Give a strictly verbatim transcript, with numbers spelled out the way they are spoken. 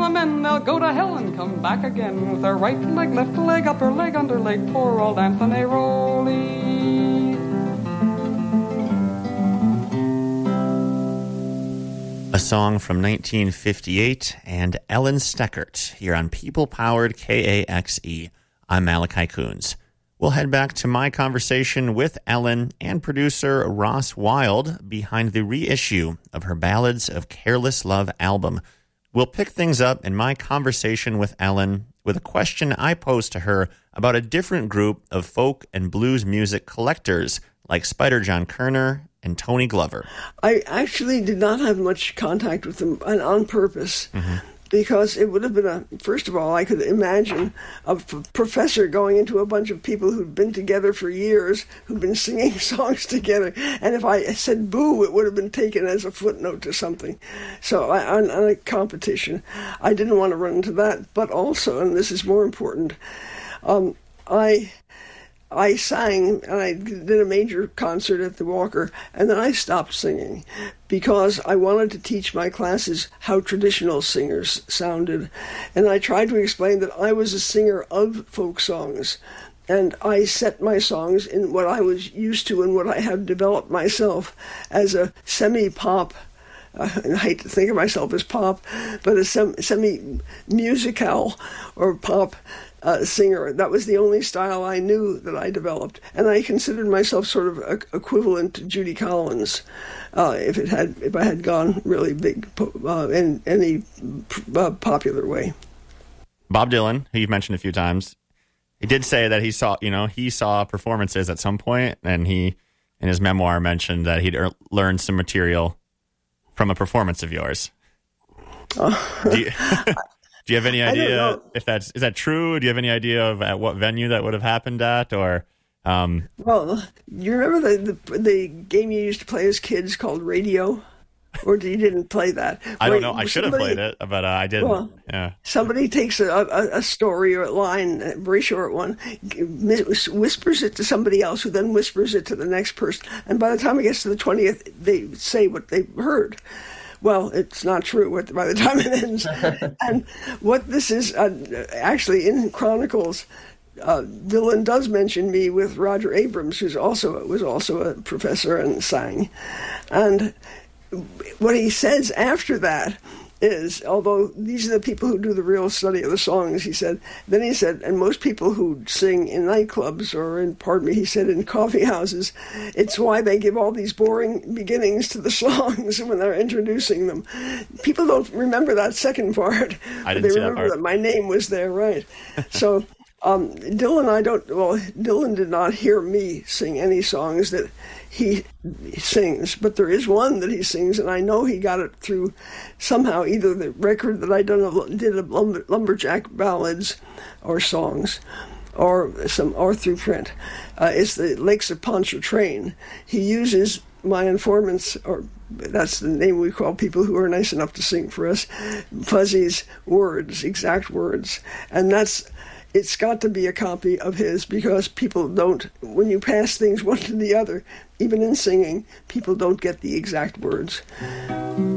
the men, they'll go to hell and come back again with their right leg, left leg, upper leg, under leg, poor old Anthony Rowley. A song from nineteen fifty-eight and Ellen Steckert here on People-Powered K A X E. I'm Malachi Coons. We'll head back to my conversation with Ellen and producer Ross Wild behind the reissue of her Ballads of Careless Love album. We'll pick things up in my conversation with Ellen with a question I posed to her about a different group of folk and blues music collectors like Spider John Kerner and Tony Glover. I actually did not have much contact with them, and on purpose. Mm-hmm. Because it would have been a, first of all, I could imagine a f- professor going into a bunch of people who'd been together for years, who'd been singing songs together, and if I said boo, it would have been taken as a footnote to something. So I, on, on a competition, I didn't want to run into that. But also, and this is more important, um, I... I sang, and I did a major concert at the Walker, and then I stopped singing because I wanted to teach my classes how traditional singers sounded. And I tried to explain that I was a singer of folk songs, and I set my songs in what I was used to and what I have developed myself as a semi-pop, uh, and I hate to think of myself as pop, but a sem- semi-musical or pop Uh, singer. That was the only style I knew that I developed, and I considered myself sort of a, equivalent to Judy Collins, uh, if it had if I had gone really big uh, in any uh, popular way. Bob Dylan, who you've mentioned a few times, he did say that he saw you know he saw performances at some point, and he in his memoir mentioned that he'd er- learned some material from a performance of yours. Oh. Do you- Do you have any idea if that's is that true? Do you have any idea of at what venue that would have happened at, or? Um... Well, you remember the, the the game you used to play as kids called Radio, or you didn't play that? I don't know. I should have played it, but uh, I didn't. Well, yeah. Somebody takes a, a, a story or a line, a very short one, whispers it to somebody else, who then whispers it to the next person, and by the time it gets to the twentieth, they say what they heard. Well, it's not true by the time it ends. And what this is, uh, actually in Chronicles, uh, Dylan does mention me with Roger Abrams, who's also was also a professor and sang. And what he says after that is, although these are the people who do the real study of the songs, he said, then he said, and most people who sing in nightclubs or in, pardon me, he said, in coffee houses, it's why they give all these boring beginnings to the songs when they're introducing them. People don't remember that second part. I didn't they see remember that, part. that my name was there, right? So um, Dylan, I don't, well, Dylan did not hear me sing any songs that he sings, but there is one that he sings, and I know he got it through somehow, either the record that I done did of lumber, lumberjack ballads or songs, or some or through print. Uh, it's the Lakes of Pontchartrain. He uses my informants, or that's the name we call people who are nice enough to sing for us, Fuzzy's words, exact words, and that's. It's got to be a copy of his, because people don't, when you pass things one to the other, even in singing, people don't get the exact words.